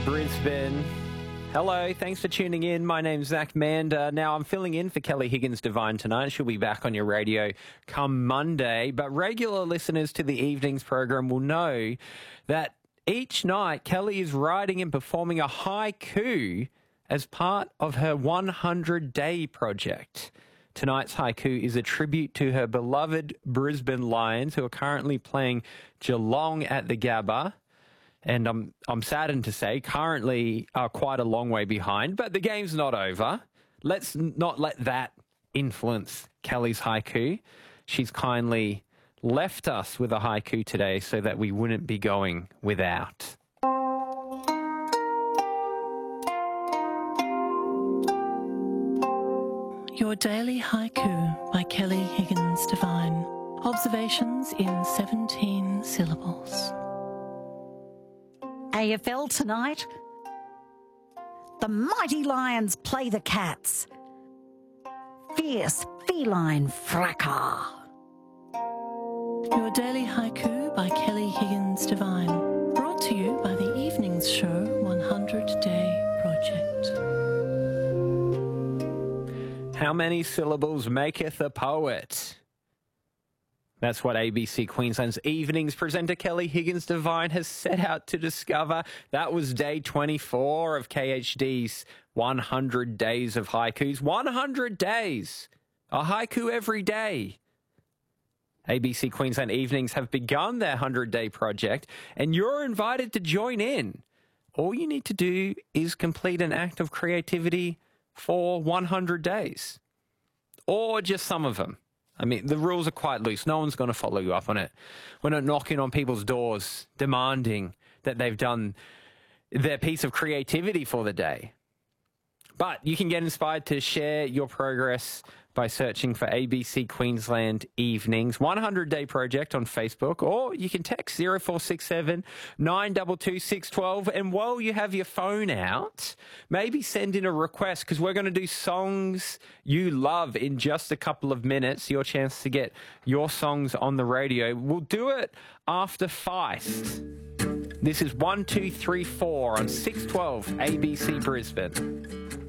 Brisbane. Hello, thanks for tuning in. My name's Zach Mander. Now, I'm filling in for Kelly Higgins-Devine tonight. She'll be back on your radio come Monday. But regular listeners to the evenings program will know that each night Kelly is writing and performing a haiku as part of her 100-day project. Tonight's haiku is a tribute to her beloved Brisbane Lions, who are currently playing Geelong at the Gabba. And I'm saddened to say, currently are quite a long way behind, but the game's not over. Let's not let that influence Kelly's haiku. She's kindly left us with a haiku today so that we wouldn't be going without. Your Daily Haiku by Kelly Higgins-Devine. Observations in 17 syllables. AFL tonight. The mighty Lions play the Cats. Fierce feline fracas. Your Daily Haiku by Kelly Higgins-Devine. Brought to you by the Evenings Show 100-Day Project. How many syllables maketh a poet? That's what ABC Queensland's Evenings presenter Kelly Higgins-Devine has set out to discover. That was day 24 of KHD's 100 Days of Haikus. 100 days! A haiku every day. ABC Queensland Evenings have begun their 100-day project, and you're invited to join in. All you need to do is complete an act of creativity for 100 days. Or just some of them. I mean, the rules are quite loose. No one's going to follow you up on it. We're not knocking on people's doors demanding that they've done their piece of creativity for the day. But you can get inspired to share your progress by searching for ABC Queensland Evenings 100-Day Project on Facebook, or you can text 0467 922 612. And while you have your phone out, maybe send in a request, because we're going to do songs you love in just a couple of minutes. Your chance to get your songs on the radio. We'll do it after Feist. This is 1, 2, 3, 4 on 612 ABC Brisbane.